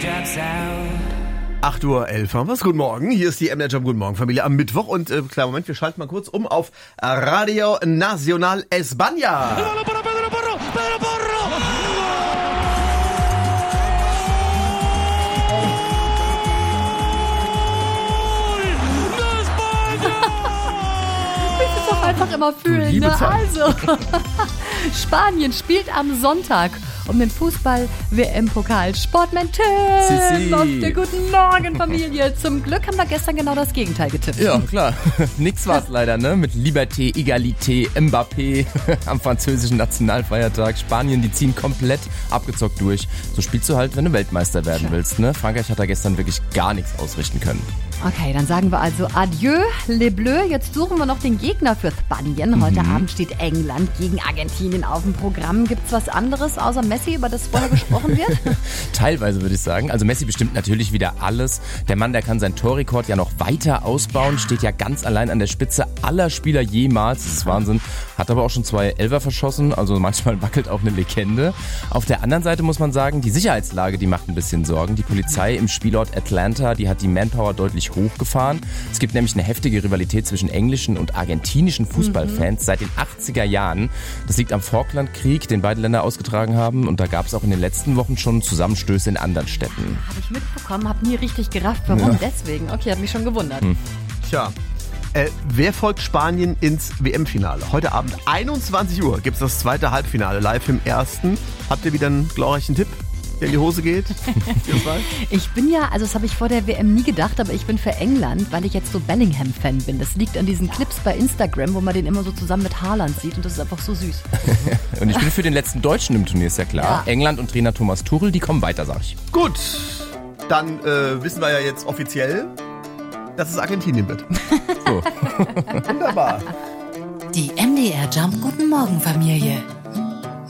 8:11 Uhr. Was? Guten Morgen. Hier ist die MDR Jump Guten Morgen Familie am Mittwoch. Und klar, Moment, wir schalten mal kurz um auf Radio Nacional España. Einfach immer fühlen, ne? Also, Spanien spielt am Sonntag um den Fußball-WM-Pokal. Sportman Tim aus der Guten Morgen Familie. Zum Glück haben wir gestern genau das Gegenteil getippt. Ja, klar. Nix war's leider, ne? Mit Liberté, Egalité, Mbappé am französischen Nationalfeiertag. Spanien, die ziehen komplett abgezockt durch. So spielst du halt, wenn du Weltmeister werden willst, ne? Frankreich hat da gestern wirklich gar nichts ausrichten können. Okay, dann sagen wir also Adieu, les Bleus. Jetzt suchen wir noch den Gegner für Spanien. Heute Abend steht England gegen Argentinien auf dem Programm. Gibt's was anderes außer Messi, über das vorher gesprochen wird? Teilweise würde ich sagen. Also Messi bestimmt natürlich wieder alles. Der Mann, der kann seinen Torrekord ja noch weiter ausbauen. Steht ja ganz allein an der Spitze aller Spieler jemals. Das ist Wahnsinn. Hat aber auch schon 2 Elfer verschossen. Also manchmal wackelt auch eine Legende. Auf der anderen Seite muss man sagen, die Sicherheitslage, die macht ein bisschen Sorgen. Die Polizei im Spielort Atlanta, die hat die Manpower deutlich hochgefahren. Es gibt nämlich eine heftige Rivalität zwischen englischen und argentinischen Fußballfans seit den 80er Jahren. Das liegt am Falklandkrieg, den beide Länder ausgetragen haben. Und da gab es auch in den letzten Wochen schon Zusammenstöße in anderen Städten. Habe ich mitbekommen, habe nie richtig gerafft. Warum? Ja. Deswegen. Okay, hat mich schon gewundert. Tja. Wer folgt Spanien ins WM-Finale? Heute Abend 21 Uhr gibt es das zweite Halbfinale live im ersten. Habt ihr wieder einen glorreichen Tipp, der in die Hose geht? Ich bin ja, also das habe ich vor der WM nie gedacht, aber ich bin für England, weil ich jetzt so Bellingham-Fan bin. Das liegt an diesen Clips bei Instagram, wo man den immer so zusammen mit Haaland sieht und das ist einfach so süß. Und ich bin für den letzten Deutschen im Turnier, ist ja klar. Ja. England und Trainer Thomas Tuchel, die kommen weiter, sag ich. Gut, dann wissen wir ja jetzt offiziell, dass es Argentinien wird. So. Wunderbar. Die MDR Jump Guten Morgen Familie.